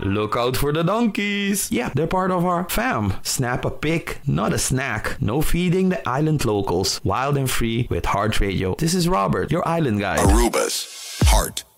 Look out for the donkeys. Yeah, they're part of our fam. Snap a pic, not a snack. No feeding the island locals. Wild and free with Heart Radio. This is Robert, your island guide. Aruba's Heart